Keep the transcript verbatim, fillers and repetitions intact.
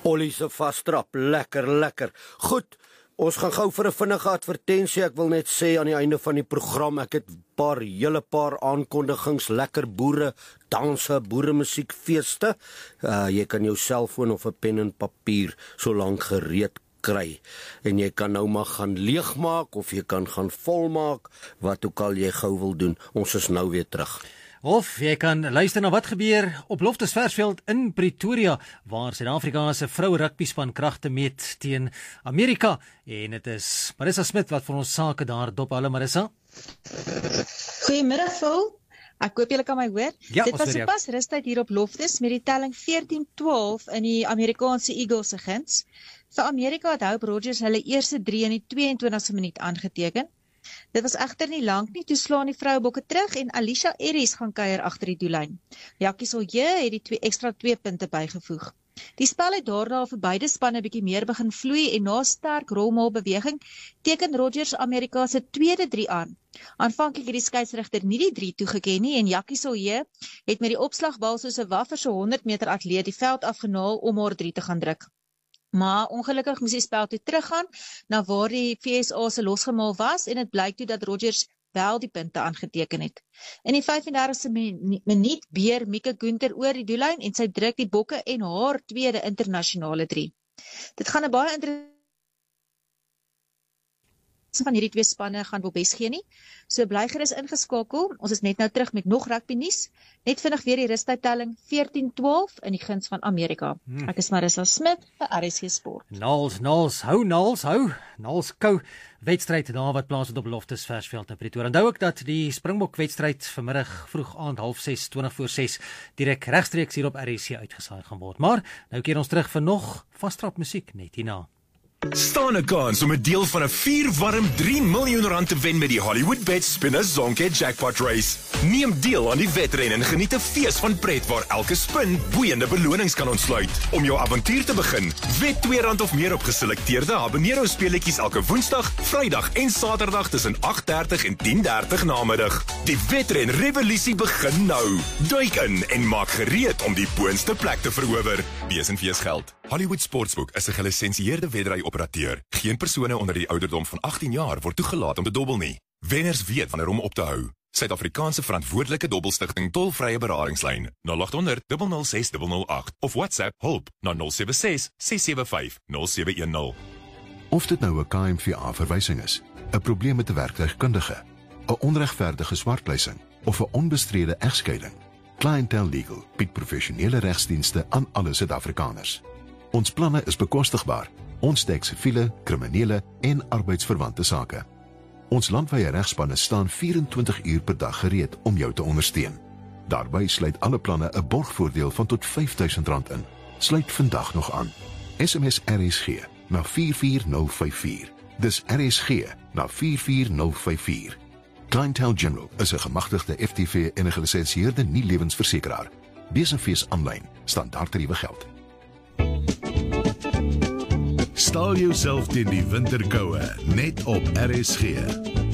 Ollie se vastrap, lekker, lekker. Goed, ons gaan gou vir 'n vinnige advertensie. Ek wil net sê aan die einde van die program, ek het paar, hele paar aankondigings, lekker boere, danse, boeremusiek, feeste. Uh, jy kan jou selfoon of 'n pen en papier so lank gereed kry. En jy kan nou maar gaan leegmaak of jy kan gaan volmaak, wat ook al jy gou wil doen. Ons is nou weer terug. Of jy kan luister na wat gebeur op Loftus Versveld in Pretoria, waar Suid-Afrika se vroue rugbyspan kragte meet teen Amerika. En dit is Marissa Smit wat vir ons sake daar dop. Hallo Marissa. Goeiemiddag Phil. Ek hoop julle kan my hoor. Ja, Dit was sopas rustyd hier op Loftus met die telling veertien twaalf in die Amerikaanse Eagles se guns. Vir Amerika het Hope Rogers hulle eerste drie in die twee-en-twintigste minuut aangeteken. Dit was egter nie lank nie, toe slaan die Vrouebokke terug en Alicia Eris gaan kuier agter die doellyn. Jackie Solje het die twee ekstra twee punte bygevoeg. Die spel het daarna vir beide spanne bietjie meer begin vloei en na sterk rolmaalbeweging teken Rogers Amerika se tweede drie aan. Aanvanklik het die skeieregter nie die drie toegeken nie en Jackie Solje het met die opslagbal soos 'n waffer so honderd meter atleet die veld afgenaal om haar drie te gaan druk. Maar ongelukkig moes die spel toe teruggaan na waar die V S A se losgemaal was en het blyk toe dat Rogers wel die punte aangeteken het. In die vyf-en-dertigste minuut beer Mika Gunther oor die doellyn en sy druk die Bokke en haar tweede internasionale drie. Dit gaan 'n baie interessante van hierdie twee spanne gaan wil bes gee nie. So bly gerus ingeskakel. Ons is net nou terug met nog rugby nuus. Net vinnig weer die rustydtelling veertien twaalf in die guns van Amerika. Hmm. Ek is Marissa Smit vir R S G Sport. Nals, Nals, hou Nals, hou. Nals kou wedstryd daar wat plaasvind op Loftus Versveld in Pretoria. Onthou ook dat die Springbok wedstryd vanmiddag vroeg aand half ses, twintig voor ses direk regstreeks hier op R S G uitgesaai gaan word. Maar nou keer ons terug vir nog vastrap musiek net hierna. Staan 'n kans om 'n deel van 'n vier warm drie miljoen rand te wen met die Hollywood Bet Spinner Zonke Jackpot Race. Neem deel aan die wedren en geniet 'n fees van pret waar elke spin boeiende belonings kan ontsluit. Om jou avontuur te begin, wed twee rand of meer op geselekteerde habanero speletjies elke Woensdag, Vrydag en Saterdag tussen agt dertig en tien dertig namiddag. Die wedren revolusie begin nou. Duik in en maak gereed om die boonste plek te verower. Wees en fees geld. Hollywood Sportsbook is 'n gelisensieerde wedry-operateur. Geen persone onder die ouderdom van agttien jaar word toegelaat om te dobbel nie. Wenners weet wanneer om op te hou. Suid-Afrikaanse verantwoordelike dobbelstigting tolvrye beradingslyn nul agt honderd, nul nul ses, nul nul agt of WhatsApp hulp na nul sewe ses, ses sewe vyf, nul sewe een nul. Of dit nou 'n K M V A-verwysing is, 'n probleem met 'n werktuigkundige, 'n onregverdige swartpleising of 'n onbestrede egskeiding, Clientele Legal bied professionele regsdienste aan alle Suid-Afrikaners. Ons planne is bekostigbaar. Ons dek siviele, kriminele en arbeidsverwante sake. Ons landwyse regspanne staan vyf-en-twintig uur per dag gereed om jou te ondersteun. Daarby sluit alle planne 'n borgvoordeel van tot vyf duisend rand in. Sluit vandag nog aan. S M S R S G na vier vier nul vyf vier. Dis R S G na vier vier nul vyf vier. Clientele General is 'n gemagtigde F T V en 'n gelisensieerde nie-lewensversekeraar. Wees en fees aanlyn, standaard tariewe geld. Staal jouself teen die winterkoue net op R S G.